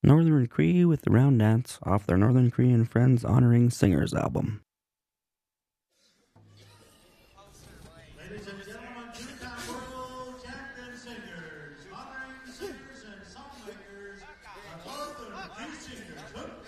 Northern Cree with the Round Dance off their Northern Cree and Friends Honoring Singers album. Ladies and gentlemen, two-time world champion singers, honoring singers and songmakers, the Northern Cree Singers.